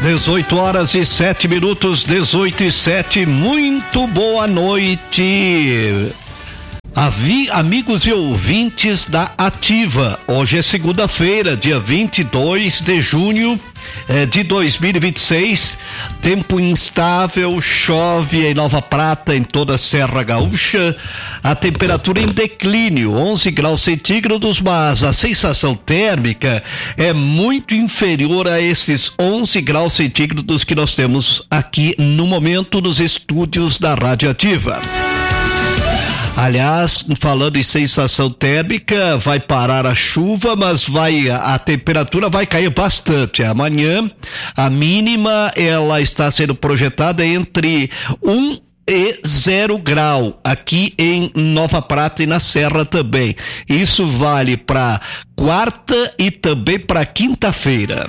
18h07, 18h07, muito boa noite. Amigos e ouvintes da Ativa, hoje é segunda-feira, dia 22 de junho de 2026, tempo instável, chove em Nova Prata, em toda a Serra Gaúcha, a temperatura em declínio, 11 graus centígrados, mas a sensação térmica é muito inferior a esses 11 graus centígrados que nós temos aqui no momento nos estúdios da Rádio Ativa. Aliás, falando em sensação térmica, vai parar a chuva, mas a temperatura vai cair bastante. Amanhã, a mínima, ela está sendo projetada entre 1 e 0 grau, aqui em Nova Prata e na Serra também. Isso vale para quarta e também para quinta-feira.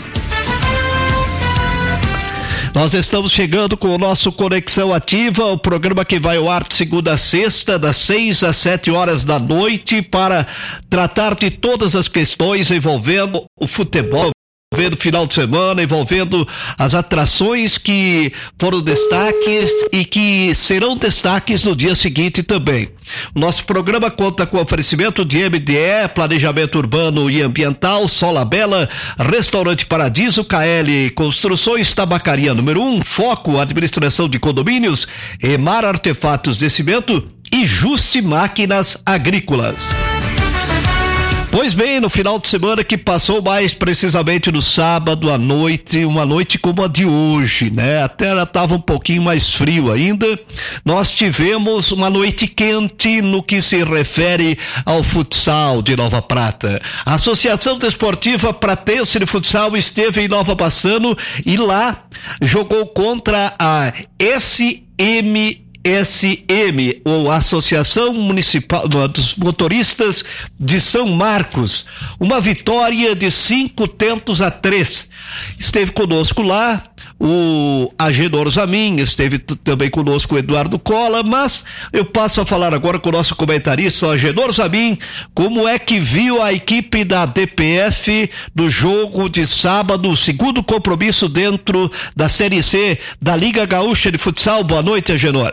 Nós estamos chegando com o nosso Conexão Ativa, o programa que vai ao ar de segunda a sexta, das 6 às 7 horas da noite, para tratar de todas as questões envolvendo o futebol, envolvendo o final de semana, envolvendo as atrações que foram destaques e que serão destaques no dia seguinte também. O nosso programa conta com oferecimento de MDE, Planejamento Urbano e Ambiental, Sola Bela, Restaurante Paradiso, KL Construções, Tabacaria número 1, Foco, Administração de Condomínios, Emar Artefatos de Cimento e Juste Máquinas Agrícolas. Pois bem, no final de semana que passou, mais precisamente no sábado à noite, uma noite como a de hoje, né? Até ela estava um pouquinho mais frio ainda. Nós tivemos uma noite quente no que se refere ao futsal de Nova Prata. A Associação Desportiva Pratense de Futsal esteve em Nova Bassano e lá jogou contra a SM, ou Associação Municipal dos Motoristas de São Marcos, uma vitória de 5-3. Esteve conosco lá o Agenor Zamin, esteve também conosco o Eduardo Cola, mas eu passo a falar agora com o nosso comentarista, o Agenor Zamin, como é que viu a equipe da DPF do jogo de sábado, o segundo compromisso dentro da Série C da Liga Gaúcha de Futsal. Boa noite, Agenor.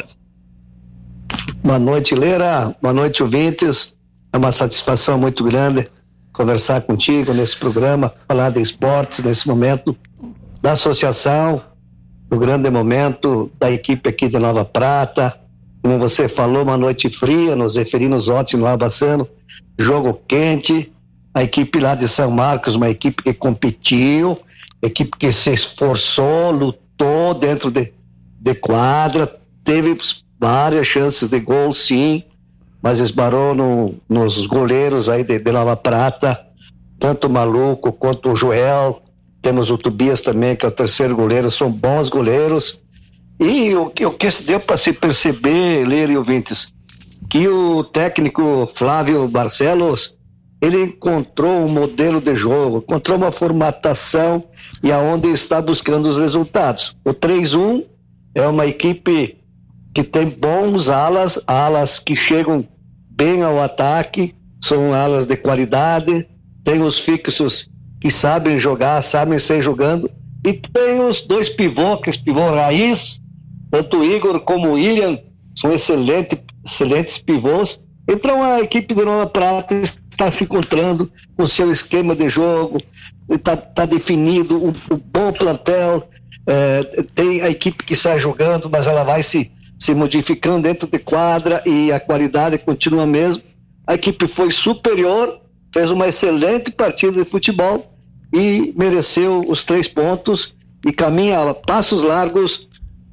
Boa noite, Leira. Boa noite, ouvintes. É uma satisfação muito grande conversar contigo nesse programa, falar de esportes nesse momento da associação, no grande momento da equipe aqui de Nova Prata. Como você falou, uma noite fria, nos referimos ontem no Abassano, jogo quente, a equipe lá de São Marcos, uma equipe que competiu, equipe que se esforçou, lutou dentro de quadra, teve várias chances de gol, sim, mas esbarrou nos goleiros aí de Nova Prata, tanto o Maluco quanto o Joel. Temos o Tobias também, que é o terceiro goleiro, são bons goleiros. E o que deu para se perceber, Leira e ouvintes, que o técnico Flávio Barcelos, ele encontrou um modelo de jogo, encontrou uma formatação e aonde está buscando os resultados. O 3-1 é uma equipe que tem bons alas que chegam bem ao ataque, são alas de qualidade, tem os fixos que sabem jogar, sabem sair jogando, e tem os dois pivôs, que os pivôs raiz, tanto o Igor como o William, são excelentes pivôs. Então a equipe de Nova Prata está se encontrando com o seu esquema de jogo, está definido um bom plantel, tem a equipe que sai jogando, mas ela vai se modificando dentro de quadra e a qualidade continua a mesma. A equipe foi superior, fez uma excelente partida de futebol e mereceu os 3 pontos e caminha a passos largos,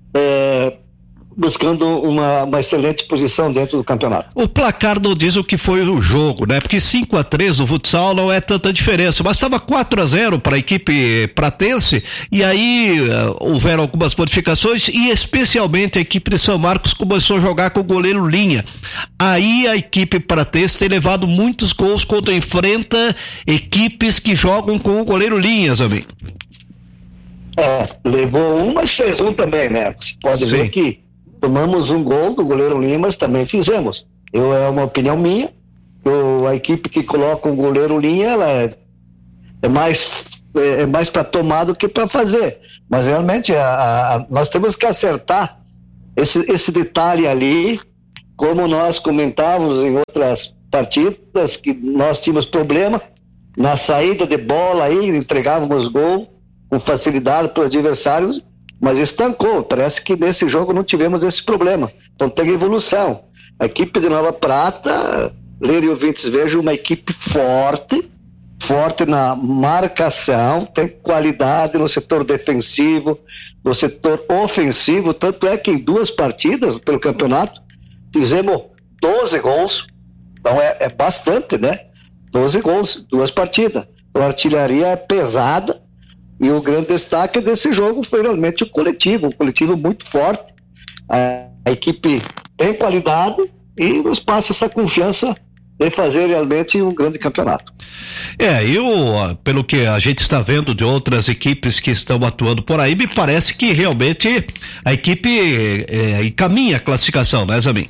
buscando uma excelente posição dentro do campeonato. O placar não diz o que foi o jogo, né? Porque 5-3 no futsal não é tanta diferença, mas estava 4-0 para a equipe pratense, e aí houveram algumas modificações e especialmente a equipe de São Marcos começou a jogar com o goleiro Linha. Aí a equipe pratense tem levado muitos gols quando enfrenta equipes que jogam com o goleiro Linha, Zamin. Levou um, mas fez um também, né? Você pode ver que tomamos um gol do goleiro Limas, também fizemos. É uma opinião minha. A equipe que coloca o goleiro Linha, ela é mais é mais para tomar do que para fazer. Mas realmente nós temos que acertar esse detalhe ali, como nós comentávamos em outras partidas, que nós tínhamos problema na saída de bola aí, entregávamos gol com facilidade para os adversários, mas estancou. Parece que nesse jogo não tivemos esse problema. Então tem evolução. A equipe de Nova Prata, Leira e ouvintes, vejo uma equipe forte na marcação, tem qualidade no setor defensivo, no setor ofensivo, tanto é que em 2 partidas pelo campeonato fizemos 12 gols, então é bastante, né? 12 gols, 2 partidas. A artilharia é pesada e o grande destaque desse jogo foi realmente o coletivo, um coletivo muito forte. A equipe tem qualidade e nos passa essa confiança de fazer realmente um grande campeonato. Pelo que a gente está vendo de outras equipes que estão atuando por aí, me parece que realmente a equipe encaminha a classificação, né, Zamin?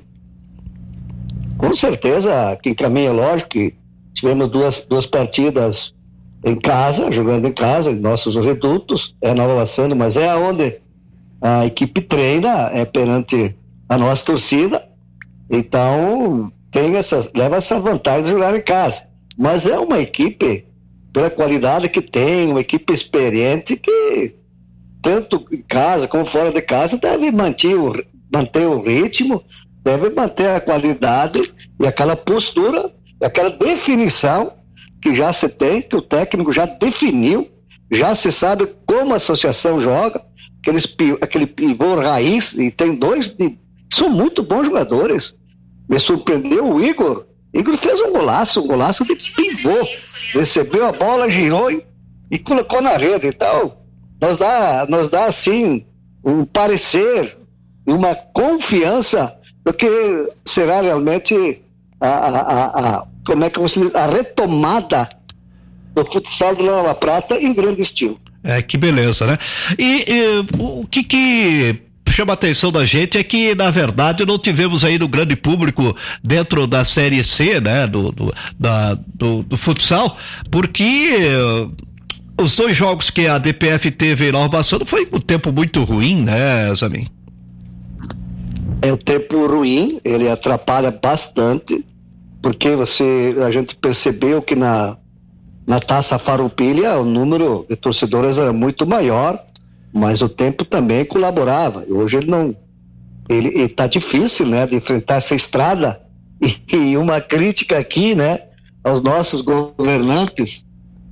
Com certeza que encaminha, lógico que tivemos duas partidas em casa, jogando em casa, em nossos redutos, Nova Bassano, mas é onde a equipe treina, perante a nossa torcida, então leva essa vantagem de jogar em casa, mas é uma equipe, pela qualidade que tem, uma equipe experiente que tanto em casa como fora de casa deve manter o ritmo, deve manter a qualidade e aquela postura, aquela definição que já se tem, que o técnico já definiu, já se sabe como a associação joga, aquele pivô raiz, e tem 2 são muito bons jogadores. Me surpreendeu o Igor fez um golaço de pivô, recebeu a bola, girou e colocou na rede. Então nos dá assim um parecer, uma confiança do que será realmente como é que você diz, a retomada do futsal do Nova Prata em grande estilo. Que beleza, né? E o que chama a atenção da gente é que, na verdade, não tivemos aí no grande público dentro da Série C, né, do futsal, porque os 2 jogos que a DPF teve em Nova Bassano foi um tempo muito ruim, né, Zamin? É um tempo ruim, ele atrapalha bastante, porque a gente percebeu que na Taça Farroupilha o número de torcedores era muito maior, mas o tempo também colaborava. Hoje ele tá difícil, né, de enfrentar essa estrada, e uma crítica aqui, né, aos nossos governantes,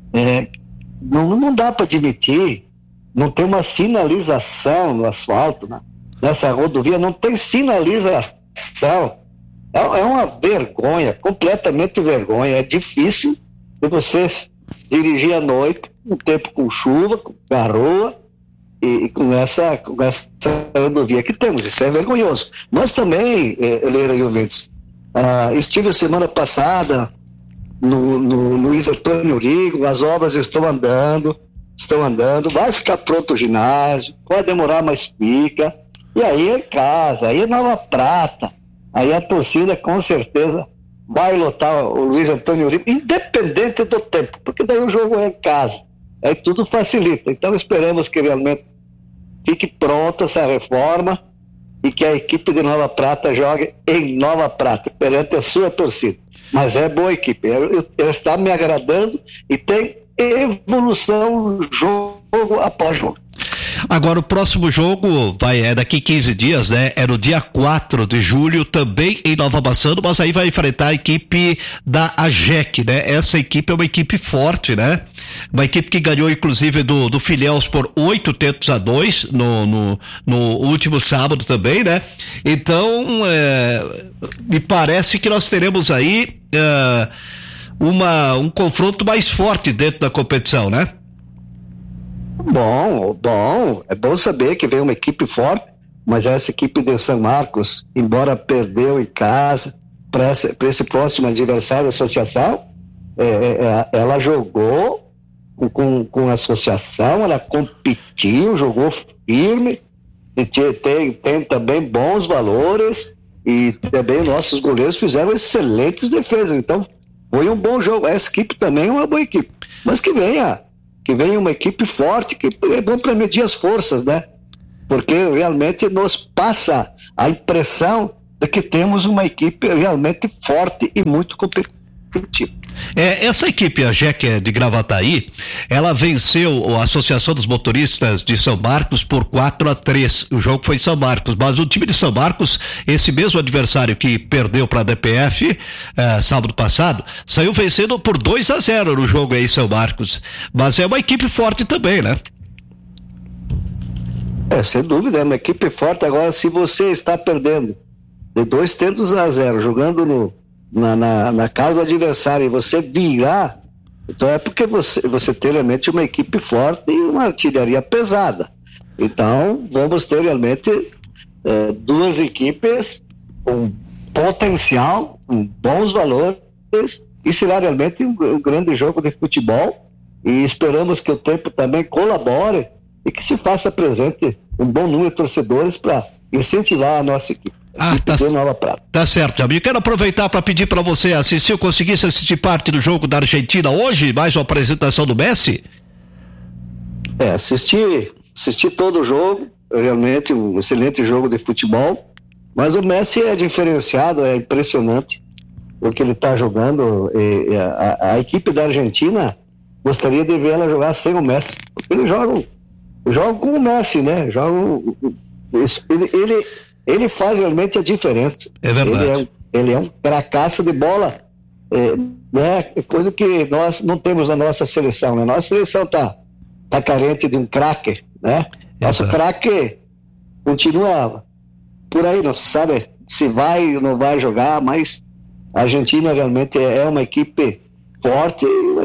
não dá para admitir, não tem uma sinalização no asfalto, né? Nessa rodovia não tem sinalização, é uma vergonha, completamente vergonha. É difícil de você dirigir à noite, um tempo com chuva, com garoa, e com essa rodovia que temos. Isso é vergonhoso. Nós também, Leira e ouvintes, estive semana passada no Luiz Antônio Urigo, as obras estão andando, vai ficar pronto o ginásio, pode demorar, mas fica, e aí é casa, aí é Nova Prata, aí a torcida com certeza vai lotar o Luiz Antônio Urigo, independente do tempo, porque daí o jogo é em casa, aí tudo facilita. Então esperamos que realmente fique pronta essa reforma e que a equipe de Nova Prata jogue em Nova Prata, perante a sua torcida. Mas é boa equipe, ela está me agradando e tem evolução jogo após jogo. Agora o próximo jogo é daqui 15 dias, né? É no dia 4 de julho, também em Nova Bassano, mas aí vai enfrentar a equipe da AGEC, né? Essa equipe é uma equipe forte, né? Uma equipe que ganhou inclusive do Filhéus por 8-2 no último sábado também, né? Então, me parece que nós teremos aí um confronto mais forte dentro da competição, né? Bom, é bom saber que vem uma equipe forte, mas essa equipe de São Marcos, embora perdeu em casa para esse próximo adversário da associação, ela jogou com a associação, ela competiu, jogou firme, e tem também bons valores, e também nossos goleiros fizeram excelentes defesas. Então foi um bom jogo. Essa equipe também é uma boa equipe, mas que venha que venha uma equipe forte, que é bom para medir as forças, né? Porque realmente nos passa a impressão de que temos uma equipe realmente forte e muito competitiva. Essa equipe, a JEC de Gravataí, ela venceu a Associação dos Motoristas de São Marcos por 4-3. O jogo foi em São Marcos, mas o time de São Marcos, esse mesmo adversário que perdeu para a DPF sábado passado, saiu vencendo por 2-0 no jogo aí em São Marcos. Mas é uma equipe forte também, né? Sem dúvida, é uma equipe forte. Agora, se você está perdendo de 2-0, jogando na casa do adversário, e você virar, então é porque você tem realmente uma equipe forte e uma artilharia pesada. Então vamos ter realmente duas equipes com potencial, com bons valores, e será realmente um grande jogo de futebol, e esperamos que o tempo também colabore e que se faça presente um bom número de torcedores para incentivar a nossa equipe. Tá certo, amigo. Quero aproveitar para pedir para você assistir, conseguisse assistir parte do jogo da Argentina hoje, mais uma apresentação do Messi? Assisti todo o jogo, realmente um excelente jogo de futebol, mas o Messi é diferenciado, é impressionante o que ele está jogando. A equipe da Argentina gostaria de ver ela jogar sem o Messi, porque ele joga com o Messi, né? Ele faz realmente a diferença. É verdade. Ele é um cracaço de bola, né? Coisa que nós não temos na nossa seleção, né? Nossa seleção tá carente de um craque, né? Nosso craque continua por aí, não se sabe se vai ou não vai jogar, mas a Argentina realmente é uma equipe forte,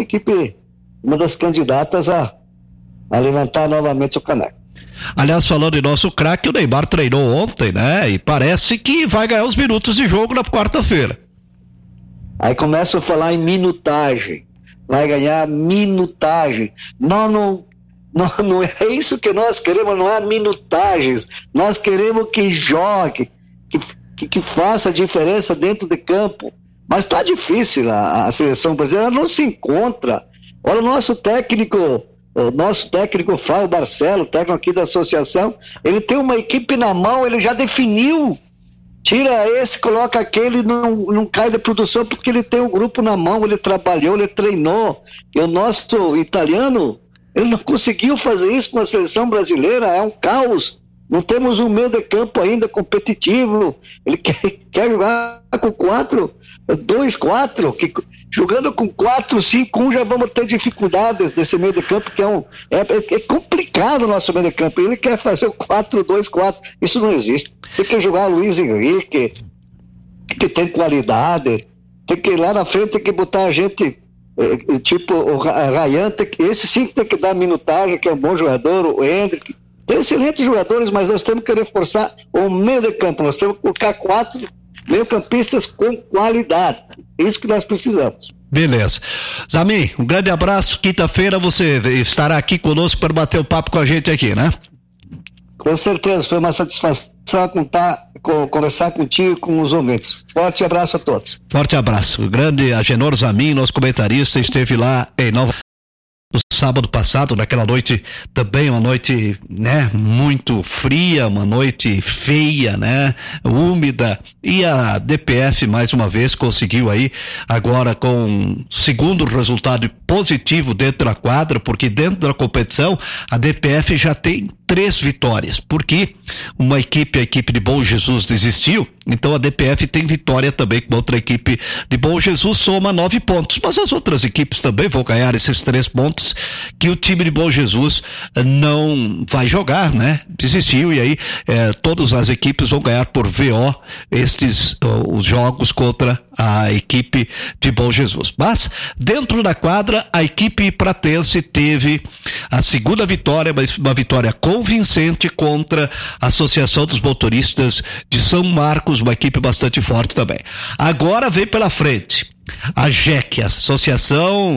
uma das candidatas a levantar novamente o caneco. Aliás, falando em nosso craque, o Neymar treinou ontem, né? E parece que vai ganhar os minutos de jogo na quarta-feira. Aí começa a falar em minutagem. Vai ganhar minutagem. Não é isso que nós queremos, não é minutagens. Nós queremos que jogue, que faça a diferença dentro de campo. Mas tá difícil, a seleção brasileira não se encontra. Olha, o nosso técnico Flávio Barcelo, técnico aqui da associação, ele tem uma equipe na mão, ele já definiu, tira esse, coloca aquele, não cai de produção porque ele tem um grupo na mão, ele trabalhou, ele treinou, e o nosso italiano, ele não conseguiu fazer isso com a seleção brasileira, é um caos. Não temos um meio de campo ainda competitivo. Ele quer jogar com 4-2-4, jogando com 4-5-1 já vamos ter dificuldades nesse meio de campo, que é complicado o nosso meio de campo. Ele quer fazer o 4-2-4, isso não existe. Tem que jogar Luiz Henrique, que tem qualidade, tem que ir lá na frente, tem que botar a gente tipo o Ryan, esse sim tem que dar minutagem, que é um bom jogador, o Hendrick. Tem excelentes jogadores, mas nós temos que reforçar o meio de campo. Nós temos que colocar 4 meio-campistas com qualidade. É isso que nós precisamos. Beleza. Zamin, um grande abraço. Quinta-feira você estará aqui conosco para bater o papo com a gente aqui, né? Com certeza, foi uma satisfação conversar contigo e com os ouvintes. Forte abraço a todos. Forte abraço. O grande Agenor Zamin, nosso comentarista, esteve lá em Nova no sábado passado, naquela noite também, uma noite, né, muito fria, uma noite feia, né, úmida, e a DPF mais uma vez conseguiu aí, agora com segundo resultado positivo dentro da quadra, porque dentro da competição a DPF já tem 3 vitórias, porque a equipe de Bom Jesus desistiu, então a DPF tem vitória também com outra equipe de Bom Jesus, soma 9 pontos, mas as outras equipes também vão ganhar esses 3 pontos que o time de Bom Jesus não vai jogar, né? Desistiu, e aí todas as equipes vão ganhar por VO os jogos contra a equipe de Bom Jesus. Mas dentro da quadra a equipe pratense teve a segunda vitória, mas uma vitória convincente contra a Associação dos Motoristas de São Marcos, uma equipe bastante forte também. Agora vem pela frente a JEC, a Associação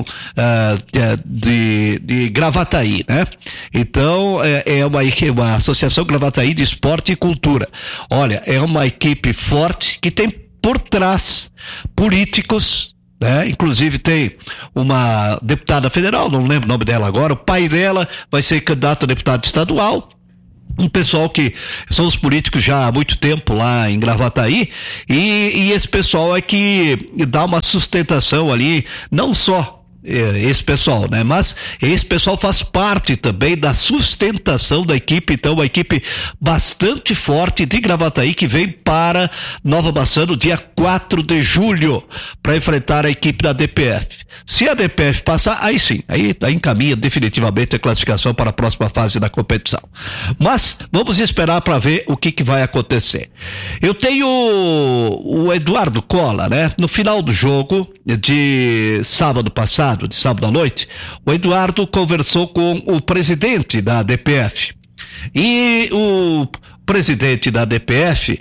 de Gravataí, né? Então é uma Associação Gravataí de Esporte e Cultura. Olha, é uma equipe forte que tem por trás políticos Inclusive tem uma deputada federal, não lembro o nome dela agora, o pai dela vai ser candidato a deputado estadual. Um pessoal que são os políticos já há muito tempo lá em Gravataí, e esse pessoal é que dá uma sustentação ali, não só esse pessoal, né? Mas esse pessoal faz parte também da sustentação da equipe, então uma equipe bastante forte de Gravataí que vem para Nova Bassã no dia 4 de julho para enfrentar a equipe da DPF. Se a DPF passar, aí sim, aí encaminha definitivamente a classificação para a próxima fase da competição. Mas vamos esperar para ver o que vai acontecer. Eu tenho o Eduardo Cola, né? No final do jogo de sábado passado, de sábado à noite, o Eduardo conversou com o presidente da DPF. E o presidente da DPF,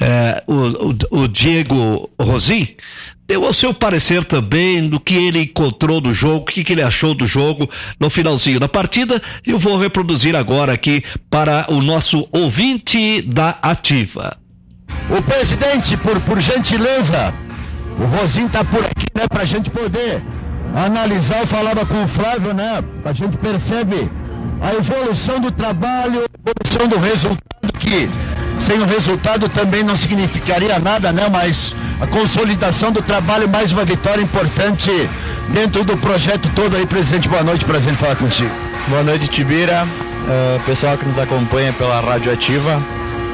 o Diego Rosim, deu o seu parecer também do que ele encontrou do jogo, o que ele achou do jogo no finalzinho da partida. Eu vou reproduzir agora aqui para o nosso ouvinte da Ativa. O presidente, por gentileza, o Rosim tá por aqui, né, pra gente poder analisar. Eu falava com o Flávio, né, a gente percebe a evolução do trabalho, a evolução do resultado, que sem o resultado também não significaria nada, né, mas a consolidação do trabalho, mais uma vitória importante dentro do projeto todo aí. Presidente, boa noite, prazer em falar contigo. Boa noite, Tibira, pessoal que nos acompanha pela Rádio Ativa.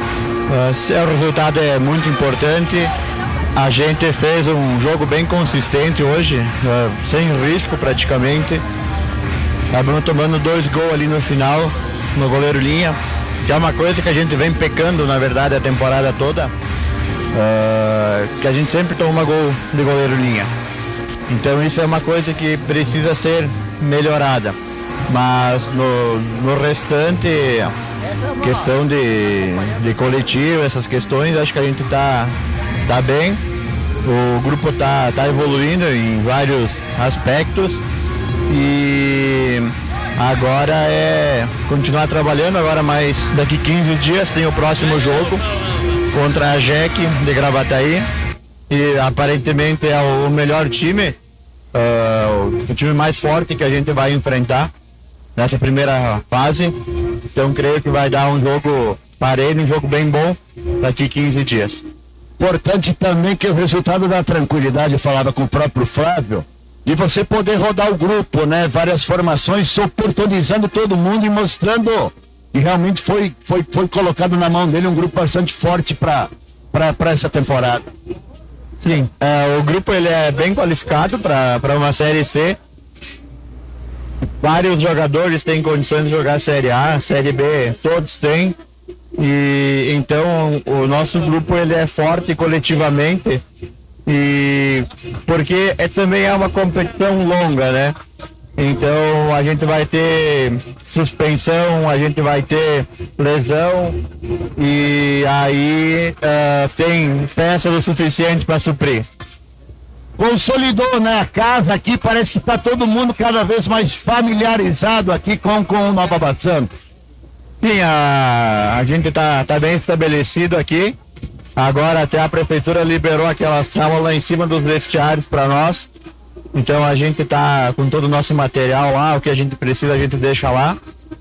O resultado é muito importante. A gente fez um jogo bem consistente hoje, sem risco praticamente. Acabamos tomando 2 gols ali no final, no goleiro linha, que é uma coisa que a gente vem pecando, na verdade, a temporada toda, que a gente sempre toma gol de goleiro linha. Então isso é uma coisa que precisa ser melhorada. Mas no restante, questão de coletivo, essas questões, acho que a gente tá bem. O grupo tá evoluindo em vários aspectos e agora é continuar trabalhando. Agora, mais daqui 15 dias tem o próximo jogo contra a JEC de Gravataí e aparentemente é o melhor time, o time mais forte que a gente vai enfrentar nessa primeira fase. Então creio que vai dar um jogo parelho, um jogo bem bom daqui 15 dias. Importante também que o resultado da tranquilidade, eu falava com o próprio Flávio, de você poder rodar o grupo, né? Várias formações, oportunizando todo mundo e mostrando que realmente foi colocado na mão dele um grupo bastante forte para essa temporada. Sim, o grupo ele é bem qualificado para uma Série C. Vários jogadores têm condições de jogar Série A, Série B, todos têm. E então o nosso grupo ele é forte coletivamente, e porque também é uma competição longa, né? Então a gente vai ter suspensão, a gente vai ter lesão e aí tem peças o suficiente para suprir. Consolidou, né, a casa aqui, parece que está todo mundo cada vez mais familiarizado aqui com o Nova Bassã. Sim, a gente tá bem estabelecido aqui. Agora até a prefeitura liberou aquelas salas lá em cima dos vestiários para nós. Então a gente tá com todo o nosso material lá, o que a gente precisa a gente deixa lá.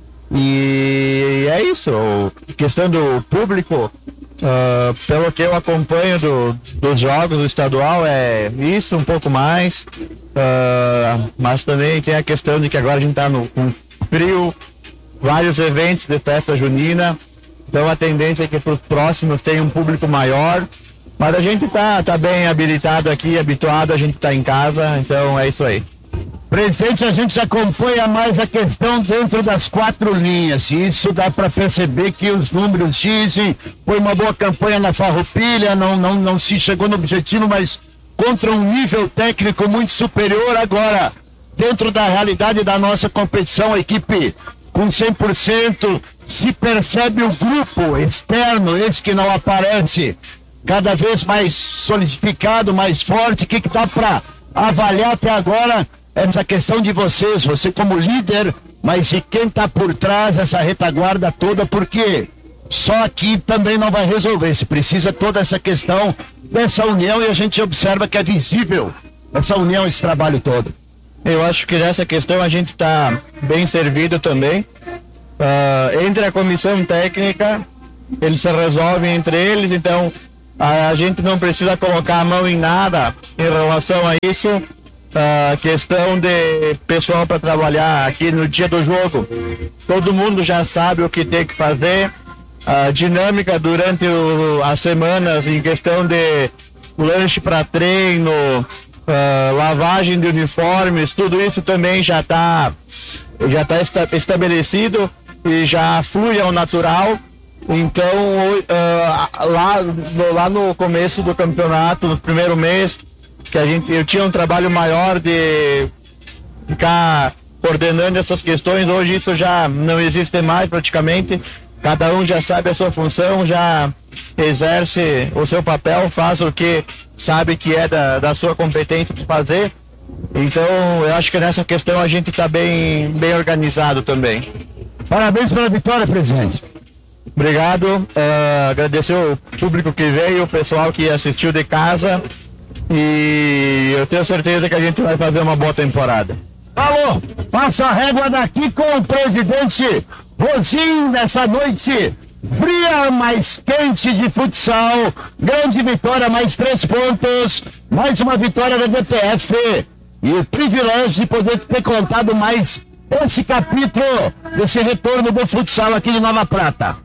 E é isso. Questão do público, pelo que eu acompanho dos jogos do estadual, é isso, um pouco mais. Mas também tem a questão de que agora a gente tá com frio. Vários eventos de festa junina, então a tendência é que para os próximos tenha um público maior, mas a gente tá bem habilitado aqui, habituado, a gente tá em casa, então é isso aí. Presidente, a gente acompanha mais a questão dentro das 4 linhas, e isso dá para perceber que os números dizem, foi uma boa campanha na Farroupilha, não se chegou no objetivo, mas contra um nível técnico muito superior. Agora, dentro da realidade da nossa competição, a equipe com 100%, se percebe o grupo externo, esse que não aparece, cada vez mais solidificado, mais forte. O que dá para avaliar até agora essa questão de vocês, você como líder, mas de quem está por trás, essa retaguarda toda, porque só aqui também não vai resolver, se precisa toda essa questão dessa união, e a gente observa que é visível essa união, esse trabalho todo? Eu acho que nessa questão a gente está bem servido também. Entre a comissão técnica, eles se resolvem entre eles, então a gente não precisa colocar a mão em nada em relação a isso. A questão de pessoal para trabalhar aqui no dia do jogo, todo mundo já sabe o que tem que fazer. A dinâmica durante as semanas em questão de lanche para treino, lavagem de uniformes, tudo isso também já está estabelecido e já flui ao natural. Então lá no começo do campeonato, no primeiro mês, que eu tinha um trabalho maior de ficar coordenando essas questões. Hoje isso já não existe mais praticamente. Cada um já sabe a sua função, já exerce o seu papel, faz o que sabe que é da sua competência de fazer. Então eu acho que nessa questão a gente está bem organizado também. Parabéns pela vitória, presidente. Obrigado, agradecer o público que veio, o pessoal que assistiu de casa, e eu tenho certeza que a gente vai fazer uma boa temporada. Falou, passa a régua daqui com o presidente Rosim nessa noite fria, mais quente de futsal. Grande vitória, mais 3 pontos, mais uma vitória da DPF e o privilégio de poder ter contado mais esse capítulo desse retorno do futsal aqui de Nova Prata.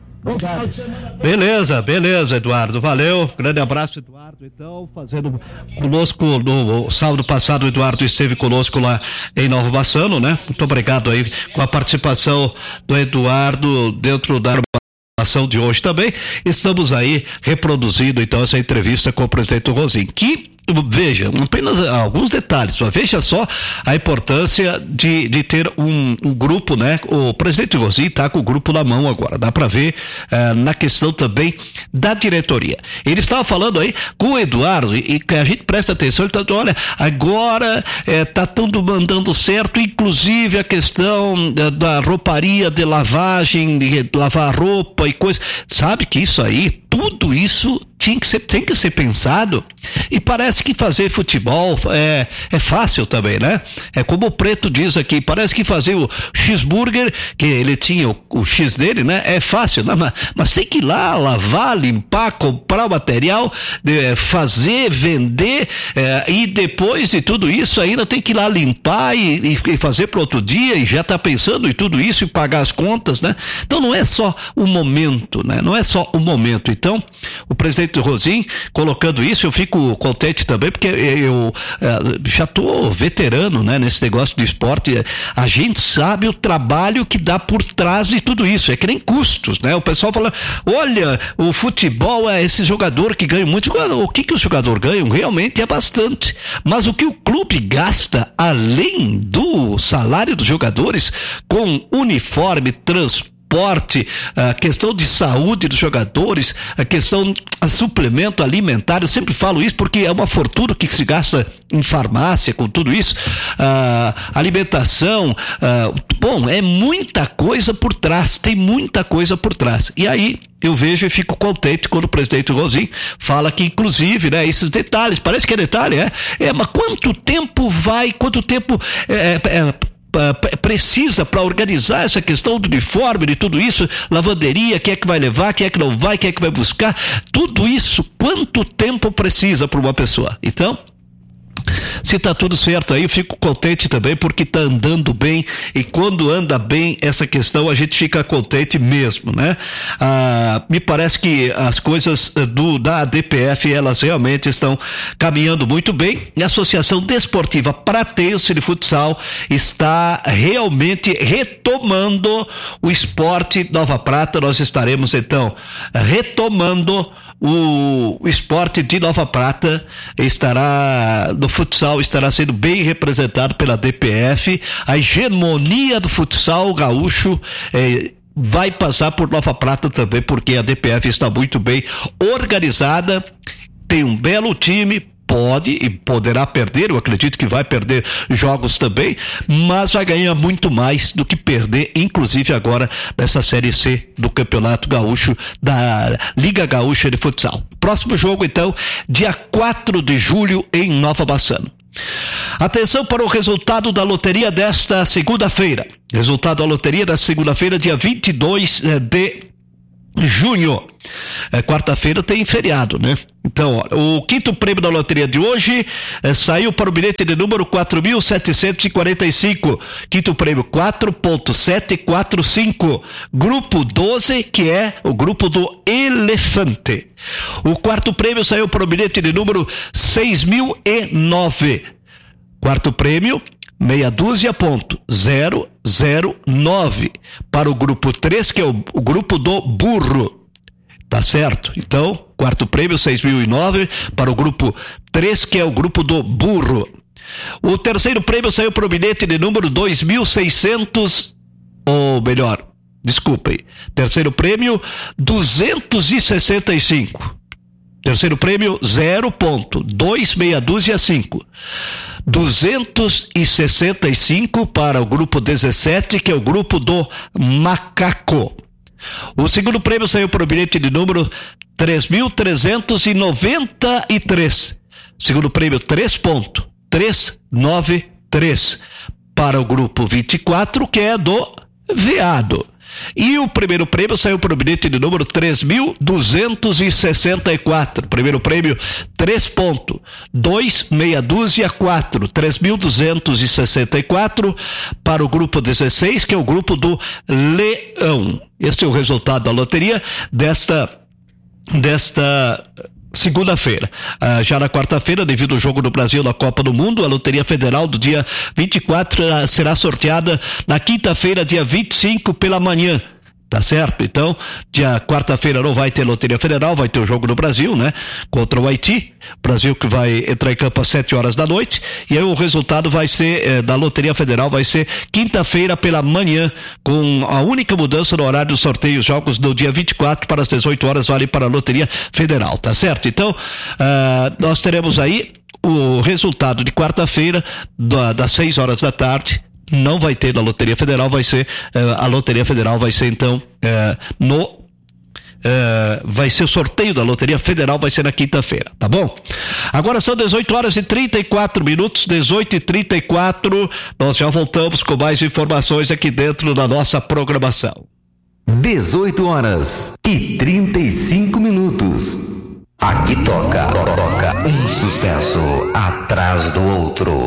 Beleza, Eduardo, valeu, grande abraço, Eduardo. Então, fazendo conosco no sábado passado, o Eduardo esteve conosco lá em Nova Bassano, né? Muito obrigado aí com a participação do Eduardo dentro da ação de hoje também. Estamos aí reproduzindo então essa entrevista com o presidente Rosim, que veja, apenas alguns detalhes, só veja só a importância de ter um grupo, né? O presidente Rosim está com o grupo na mão agora, dá para ver na questão também da diretoria. Ele estava falando aí com o Eduardo e que a gente presta atenção, ele está dizendo, olha, agora tá tudo mandando certo, inclusive a questão da rouparia de lavagem, de lavar roupa e coisa, sabe que isso aí, tudo isso tem que ser pensado, e parece que fazer futebol é fácil também, né? É como o Preto diz aqui, parece que fazer o cheeseburger, que ele tinha o X dele, né? É fácil, né? Mas tem que ir lá, lavar, limpar, comprar o material, fazer, vender, e depois de tudo isso ainda tem que ir lá limpar e fazer para outro dia, e já tá pensando em tudo isso e pagar as contas, né? Então não é só o momento, né? Não é só o momento. Então, o presidente Rosim colocando isso, eu fico contente também, porque eu já tô veterano, né, nesse negócio de esporte. A gente sabe o trabalho que dá por trás de tudo isso, é que nem custos, né? O pessoal fala, olha, o futebol é esse jogador que ganha muito. O que o jogador ganha? Realmente é bastante, mas o que o clube gasta além do salário dos jogadores com uniforme, transporte, a questão de saúde dos jogadores, a questão de suplemento alimentar, eu sempre falo isso porque é uma fortuna que se gasta em farmácia com tudo isso, alimentação, bom, é muita coisa por trás, tem muita coisa por trás, e aí eu vejo e fico contente quando o presidente Rosim fala que, inclusive, né, esses detalhes, parece que é detalhe, mas quanto tempo precisa para organizar essa questão do uniforme, de tudo isso, lavanderia, quem é que vai levar, quem é que não vai, quem é que vai buscar, tudo isso, quanto tempo precisa para uma pessoa? Então, se tá tudo certo aí, eu fico contente também porque tá andando bem, e quando anda bem essa questão a gente fica contente mesmo, né? Me parece que as coisas da DPF, elas realmente estão caminhando muito bem, e a Associação Desportiva Pratense de Futsal está realmente retomando o esporte Nova Prata. Nós estaremos então retomando o esporte de Nova Prata, no futsal estará sendo bem representado pela DPF. A hegemonia do futsal gaúcho vai passar por Nova Prata também, porque a DPF está muito bem organizada, tem um belo time, pode e poderá perder, eu acredito que vai perder jogos também, mas vai ganhar muito mais do que perder, inclusive agora nessa Série C do Campeonato Gaúcho, da Liga Gaúcha de Futsal. Próximo jogo então, dia 4 de julho em Nova Bassano. Atenção para o resultado da loteria desta segunda-feira. Resultado da loteria da segunda-feira, dia 22 de junho. Quarta-feira tem feriado, né? Então, ó, o quinto prêmio da loteria de hoje saiu para o bilhete de número 4.745. Quinto prêmio 4.745. Grupo 12, que é o grupo do Elefante. O quarto prêmio saiu para o bilhete de número 6.009. Quarto prêmio, meia dúzia ponto 009 para o grupo 3, que é o grupo do burro. Tá certo? Então, quarto prêmio 6.009 para o grupo 3, que é o grupo do burro. O terceiro prêmio saiu para o bilhete de número 2.600, ou melhor, desculpem, terceiro prêmio 265. Terceiro prêmio 0.265. 265 para o grupo 17, que é o grupo do macaco. O segundo prêmio saiu para o bilhete de número 3.393. Segundo prêmio 3.393 para o grupo 24, que é do veado. E o primeiro prêmio saiu para o bilhete de número 3.264. Primeiro prêmio 3.264. 3.264 para o grupo 16, que é o grupo do leão. Este é o resultado da loteria desta segunda-feira. Já na quarta-feira, devido ao jogo do Brasil na Copa do Mundo, a Loteria Federal do dia 24 será sorteada na quinta-feira, dia 25 pela manhã. Tá certo? Então, dia quarta-feira não vai ter Loteria Federal, vai ter o jogo do Brasil, né? Contra o Haiti. Brasil que vai entrar em campo às 7 horas da noite. E aí o resultado vai ser, da Loteria Federal, vai ser quinta-feira pela manhã, com a única mudança no horário do sorteio. Os jogos do dia 24 para as 18 horas vale para a Loteria Federal, tá certo? Então, nós teremos aí o resultado de quarta-feira, das 6 horas da tarde. Não vai ter da Loteria Federal, vai ser, a Loteria Federal vai ser então, vai ser o sorteio da Loteria Federal, vai ser na quinta-feira, tá bom? Agora são 18 horas e 34 minutos, 18h34, nós já voltamos com mais informações aqui dentro da nossa programação. 18 horas e 35 minutos. Aqui toca um sucesso atrás do outro.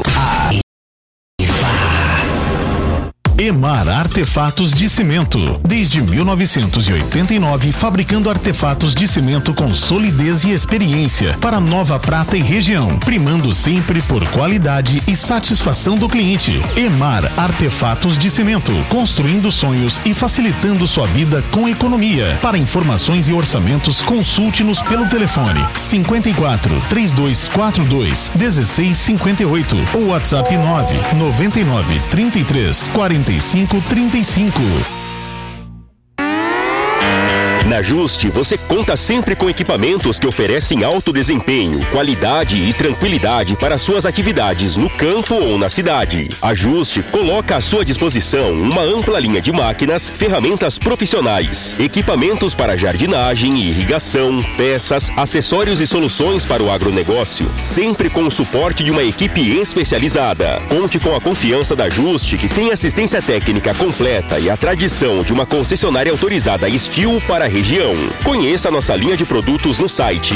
EMAR Artefatos de Cimento. Desde 1989, fabricando artefatos de cimento com solidez e experiência para Nova Prata e região, primando sempre por qualidade e satisfação do cliente. EMAR Artefatos de Cimento, construindo sonhos e facilitando sua vida com economia. Para informações e orçamentos, consulte-nos pelo telefone 54 3242 1658 ou WhatsApp 999 33 4535. Na Juste, você conta sempre com equipamentos que oferecem alto desempenho, qualidade e tranquilidade para suas atividades no campo ou na cidade. A Juste coloca à sua disposição uma ampla linha de máquinas, ferramentas profissionais, equipamentos para jardinagem e irrigação, peças, acessórios e soluções para o agronegócio, sempre com o suporte de uma equipe especializada. Conte com a confiança da Juste, que tem assistência técnica completa e a tradição de uma concessionária autorizada Estil para a região. Conheça nossa linha de produtos no site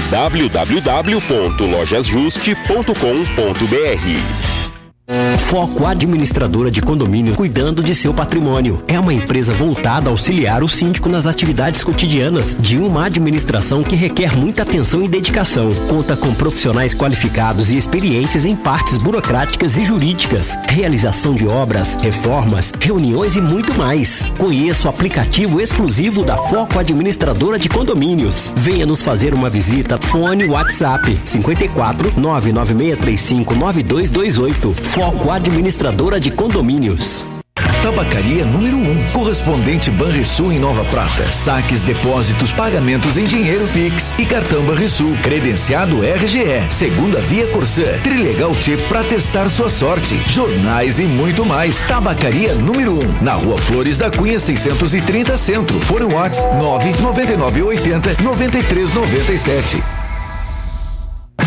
www.lojasjuste.com.br. Foco Administradora de Condomínio, cuidando de seu patrimônio. É uma empresa voltada a auxiliar o síndico nas atividades cotidianas de uma administração que requer muita atenção e dedicação. Conta com profissionais qualificados e experientes em partes burocráticas e jurídicas, realização de obras, reformas, reuniões e muito mais. Conheça o aplicativo exclusivo da Foco Administradora de Condomínios. Venha nos fazer uma visita. Fone WhatsApp 54 99635 9228. Foco Administradora de Condomínios. Tabacaria número 1, correspondente Banrisul em Nova Prata. Saques, depósitos, pagamentos em dinheiro Pix e cartão Banrisul. Credenciado RGE, segunda via Corsã. Trilegal T para testar sua sorte. Jornais e muito mais. Tabacaria número 1, na Rua Flores da Cunha 630 Centro. Fone WhatsApp 99980 9397.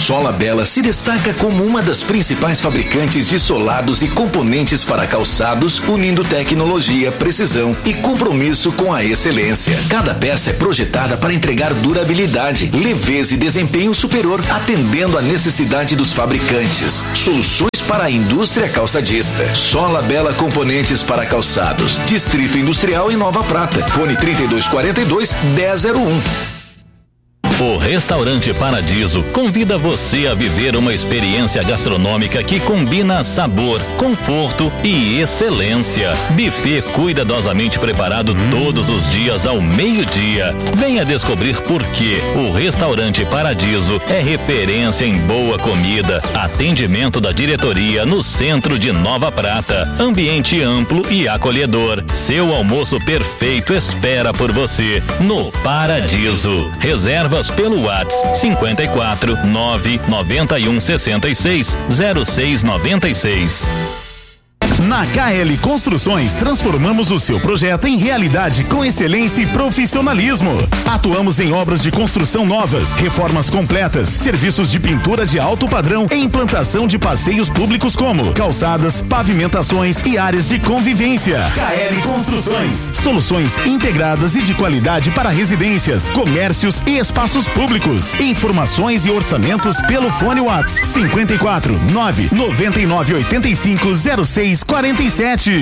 Sola Bela se destaca como uma das principais fabricantes de solados e componentes para calçados, unindo tecnologia, precisão e compromisso com a excelência. Cada peça é projetada para entregar durabilidade, leveza e desempenho superior, atendendo à necessidade dos fabricantes. Soluções para a indústria calçadista. Sola Bela Componentes para Calçados. Distrito Industrial em Nova Prata. Fone 3242-1001. O Restaurante Paradiso convida você a viver uma experiência gastronômica que combina sabor, conforto e excelência. Buffet cuidadosamente preparado todos os dias ao meio-dia. Venha descobrir por que o Restaurante Paradiso é referência em boa comida. Atendimento da diretoria no centro de Nova Prata. Ambiente amplo e acolhedor. Seu almoço perfeito espera por você no Paradiso. Reservas pelo WhatsApp 54 991 66 0696. Na KL Construções, transformamos o seu projeto em realidade com excelência e profissionalismo. Atuamos em obras de construção novas, reformas completas, serviços de pintura de alto padrão e implantação de passeios públicos como calçadas, pavimentações e áreas de convivência. KL Construções, soluções integradas e de qualidade para residências, comércios e espaços públicos. Informações e orçamentos pelo fone WhatsApp 54 999 85 06 47.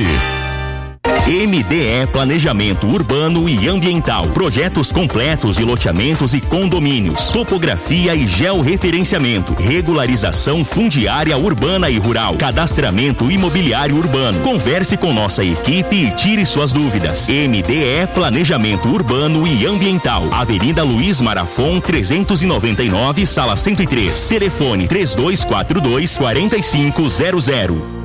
MDE Planejamento Urbano e Ambiental. Projetos completos de loteamentos e condomínios. Topografia e georreferenciamento. Regularização fundiária urbana e rural. Cadastramento imobiliário urbano. Converse com nossa equipe e tire suas dúvidas. MDE Planejamento Urbano e Ambiental. Avenida Luiz Marafon 399, sala 103. Telefone 3242-4500.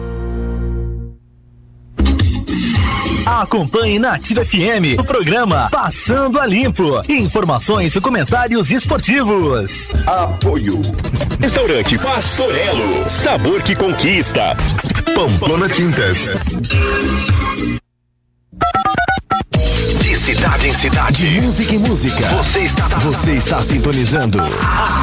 Acompanhe na Ativa FM o programa Passando a Limpo. Informações e comentários esportivos. Apoio. Restaurante Pastorello. Sabor que conquista. Pamplona Tintas. De cidade em cidade. De música em música. Você está sintonizando